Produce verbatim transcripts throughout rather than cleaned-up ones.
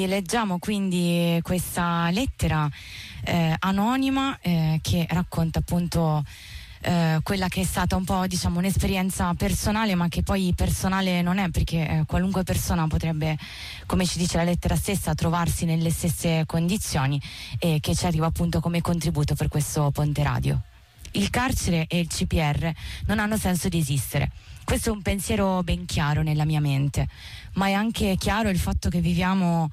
Leggiamo quindi questa lettera eh, anonima eh, che racconta appunto eh, quella che è stata un po', diciamo, un'esperienza personale, ma che poi personale non è, perché eh, qualunque persona potrebbe, come ci dice la lettera stessa, trovarsi nelle stesse condizioni, e che ci arriva appunto come contributo per questo Ponte Radio. Il carcere e il C P R non hanno senso di esistere. Questo è un pensiero ben chiaro nella mia mente, ma è anche chiaro il fatto che viviamo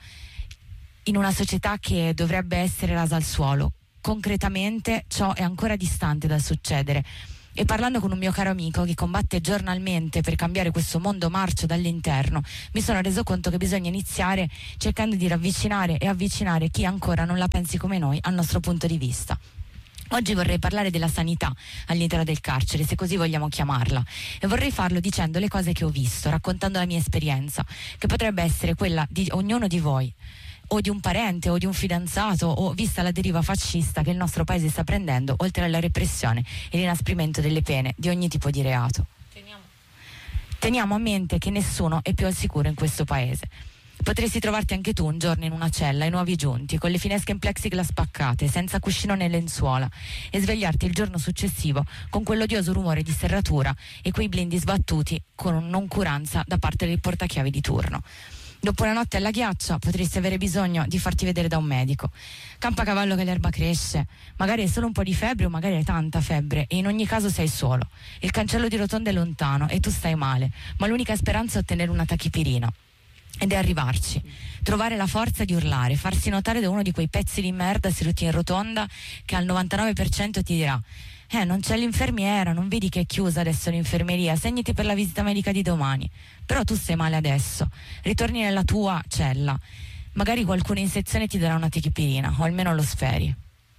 in una società che dovrebbe essere rasa al suolo. Concretamente ciò è ancora distante dal succedere, e parlando con un mio caro amico che combatte giornalmente per cambiare questo mondo marcio dall'interno, mi sono reso conto che bisogna iniziare cercando di ravvicinare e avvicinare chi ancora non la pensi come noi al nostro punto di vista. Oggi vorrei parlare della sanità all'interno del carcere, se così vogliamo chiamarla, e vorrei farlo dicendo le cose che ho visto, raccontando la mia esperienza, che potrebbe essere quella di ognuno di voi, o di un parente, o di un fidanzato, o vista la deriva fascista che il nostro paese sta prendendo, oltre alla repressione e l'inasprimento delle pene di ogni tipo di reato. Teniamo, Teniamo a mente che nessuno è più al sicuro in questo paese. Potresti trovarti anche tu un giorno in una cella, ai nuovi giunti, con le finestre in plexiglass spaccate, senza cuscino né lenzuola, e svegliarti il giorno successivo con quell'odioso rumore di serratura e quei blindi sbattuti con noncuranza da parte del portachiavi di turno. Dopo una notte alla ghiaccia potresti avere bisogno di farti vedere da un medico. Campa cavallo che l'erba cresce, magari hai solo un po' di febbre o magari hai tanta febbre, e in ogni caso sei solo. Il cancello di rotonda è lontano e tu stai male, ma l'unica speranza è ottenere una tachipirina. Ed è arrivarci, trovare la forza di urlare, farsi notare da uno di quei pezzi di merda seduti in rotonda che al novantanove per cento ti dirà: eh, non c'è l'infermiera, non vedi che è chiusa adesso l'infermeria, segnati per la visita medica di domani. Però tu stai male adesso, ritorni nella tua cella, magari qualcuno in sezione ti darà una tachipirina, o almeno lo speri.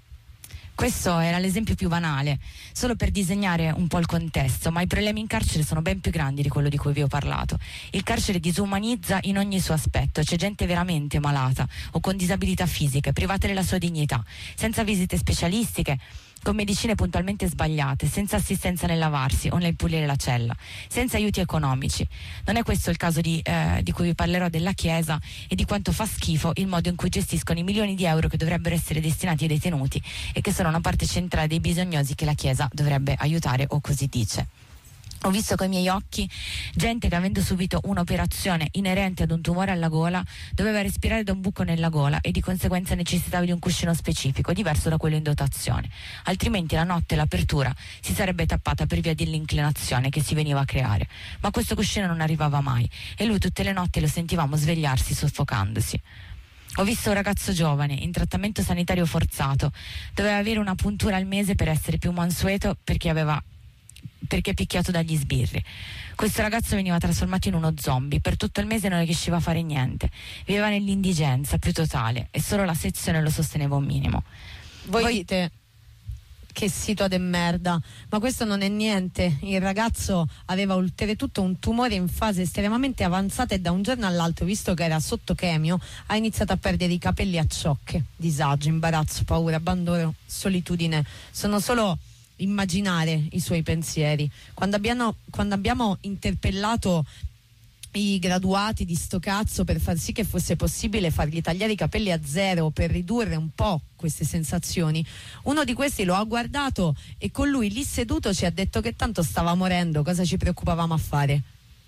Questo era l'esempio più banale, solo per disegnare un po' il contesto, ma i problemi in carcere sono ben più grandi di quello di cui vi ho parlato. Il carcere disumanizza in ogni suo aspetto, c'è gente veramente malata o con disabilità fisiche, private della sua dignità, senza visite specialistiche, con medicine puntualmente sbagliate, senza assistenza nel lavarsi o nel pulire la cella, senza aiuti economici. Non è questo il caso di, eh, di cui vi parlerò della Chiesa e di quanto fa schifo il modo in cui gestiscono i milioni di euro che dovrebbero essere destinati ai detenuti e che sono una parte centrale dei bisognosi che la Chiesa dovrebbe aiutare, o così dice. Ho visto con i miei occhi gente che, avendo subito un'operazione inerente ad un tumore alla gola, doveva respirare da un buco nella gola e di conseguenza necessitava di un cuscino specifico, diverso da quello in dotazione. Altrimenti la notte l'apertura si sarebbe tappata per via dell'inclinazione che si veniva a creare. Ma questo cuscino non arrivava mai e lui tutte le notti lo sentivamo svegliarsi soffocandosi. Ho visto un ragazzo giovane in trattamento sanitario forzato, doveva avere una puntura al mese per essere più mansueto perché aveva perché picchiato dagli sbirri. Questo ragazzo veniva trasformato in uno zombie, per tutto il mese non riusciva a fare niente, viveva nell'indigenza più totale e solo la sezione lo sosteneva un minimo. Voi, Voi dite che situa de merda, ma questo non è niente. Il ragazzo aveva oltretutto un tumore in fase estremamente avanzata e da un giorno all'altro, visto che era sotto chemio, ha iniziato a perdere i capelli a ciocche. Disagio, imbarazzo, paura, abbandono, solitudine. Sono solo immaginare i suoi pensieri. Quando abbiamo, quando abbiamo interpellato i graduati di sto cazzo per far sì che fosse possibile fargli tagliare i capelli a zero per ridurre un po' queste sensazioni, uno di questi lo ha guardato e con lui lì seduto ci ha detto che tanto stava morendo, cosa ci preoccupavamo a fare?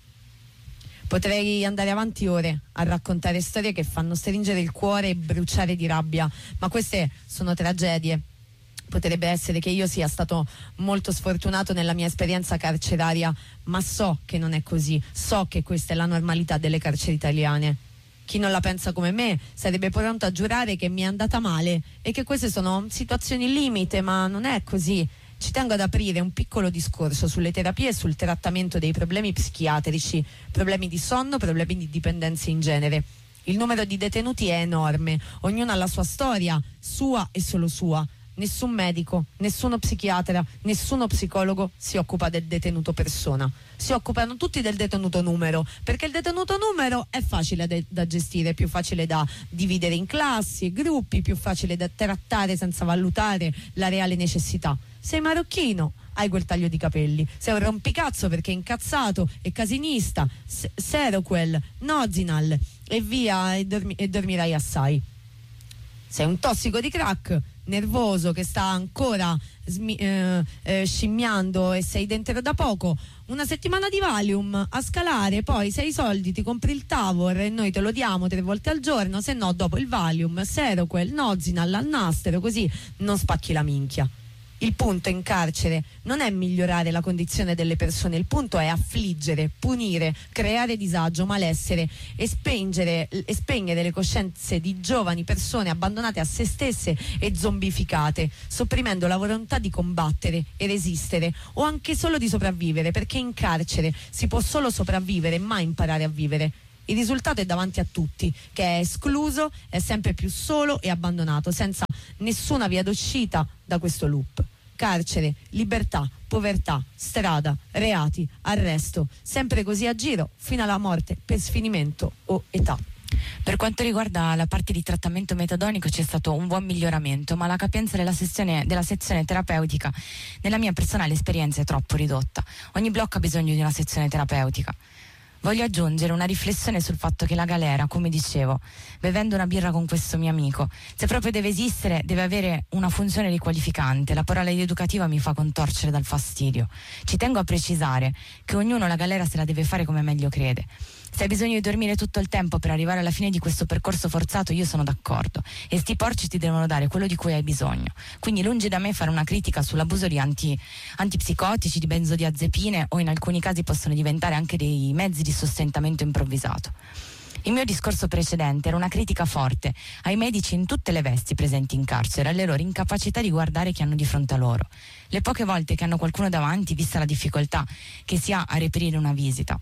Potrei andare avanti ore a raccontare storie che fanno stringere il cuore e bruciare di rabbia, ma queste sono tragedie. Potrebbe essere che io sia stato molto sfortunato nella mia esperienza carceraria, ma so che non è così, so che questa è la normalità delle carceri italiane. Chi non la pensa come me sarebbe pronto a giurare che mi è andata male e che queste sono situazioni limite, ma non è così. Ci tengo ad aprire un piccolo discorso sulle terapie e sul trattamento dei problemi psichiatrici, problemi di sonno, problemi di dipendenza in genere. Il numero di detenuti è enorme, ognuno ha la sua storia, sua e solo sua. Nessun medico, nessuno psichiatra, nessuno psicologo si occupa del detenuto persona. Si occupano tutti del detenuto numero, perché il detenuto numero è facile de- da gestire, più facile da dividere in classi e gruppi, più facile da trattare senza valutare la reale necessità. Sei marocchino, hai quel taglio di capelli. Sei un rompicazzo perché è incazzato e casinista, S- Seroquel, Nozinal e via, e, dormi- e dormirai assai. Sei un tossico di crack, nervoso che sta ancora smi- eh, eh, scimmiando e sei dentro da poco. Una settimana di Valium a scalare, poi se hai i soldi ti compri il Tavor e noi te lo diamo tre volte al giorno, se no dopo il Valium, Seroquel, Nozinal al nastro, così non spacchi la minchia. Il punto in carcere non è migliorare la condizione delle persone, il punto è affliggere, punire, creare disagio, malessere e spengere, e spegnere le coscienze di giovani persone abbandonate a se stesse e zombificate, sopprimendo la volontà di combattere e resistere o anche solo di sopravvivere, perché in carcere si può solo sopravvivere, mai imparare a vivere. Il risultato è davanti a tutti, che è escluso, è sempre più solo e abbandonato, senza nessuna via d'uscita da questo loop. Carcere, libertà, povertà, strada, reati, arresto, sempre così a giro fino alla morte per sfinimento o età. Per quanto riguarda la parte di trattamento metadonico c'è stato un buon miglioramento, ma la capienza della sezione, della sezione terapeutica nella mia personale esperienza è troppo ridotta. Ogni blocco ha bisogno di una sezione terapeutica. Voglio aggiungere una riflessione sul fatto che la galera, come dicevo, bevendo una birra con questo mio amico, se proprio deve esistere, deve avere una funzione riqualificante. La parola rieducativa mi fa contorcere dal fastidio. Ci tengo a precisare che ognuno la galera se la deve fare come meglio crede. Se hai bisogno di dormire tutto il tempo per arrivare alla fine di questo percorso forzato, io sono d'accordo, e sti porci ti devono dare quello di cui hai bisogno. Quindi lungi da me fare una critica sull'abuso di anti, antipsicotici, di benzodiazepine, o in alcuni casi possono diventare anche dei mezzi di sostentamento improvvisato. Il mio discorso precedente era una critica forte ai medici in tutte le vesti presenti in carcere, alle loro incapacità di guardare chi hanno di fronte a loro. Le poche volte che hanno qualcuno davanti, vista la difficoltà che si ha a reperire una visita.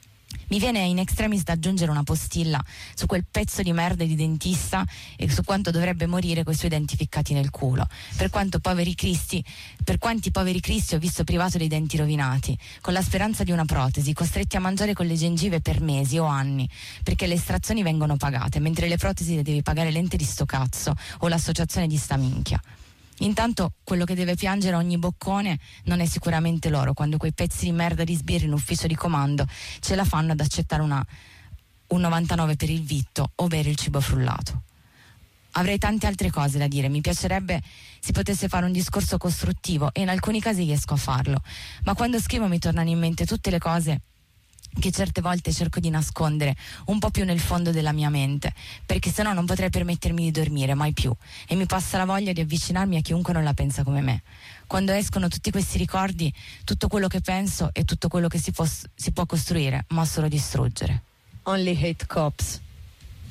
Mi viene in extremis da aggiungere una postilla su quel pezzo di merda di dentista e su quanto dovrebbe morire coi suoi denti ficcati nel culo. Per quanto poveri cristi, per quanti poveri cristi ho visto privato dei denti rovinati, con la speranza di una protesi, costretti a mangiare con le gengive per mesi o anni, perché le estrazioni vengono pagate, mentre le protesi le devi pagare l'ente di sto cazzo o l'associazione di sta minchia. Intanto quello che deve piangere ogni boccone non è sicuramente loro, quando quei pezzi di merda di sbirri in ufficio di comando ce la fanno ad accettare una, un novantanove per il vitto o bere il cibo frullato. Avrei tante altre cose da dire, mi piacerebbe si potesse fare un discorso costruttivo e in alcuni casi riesco a farlo, ma quando scrivo mi tornano in mente tutte le cose che certe volte cerco di nascondere un po' più nel fondo della mia mente, perché sennò non potrei permettermi di dormire mai più e mi passa la voglia di avvicinarmi a chiunque non la pensa come me. Quando escono tutti questi ricordi, tutto quello che penso e tutto quello che si può, si può costruire, ma solo distruggere. Only hate cops.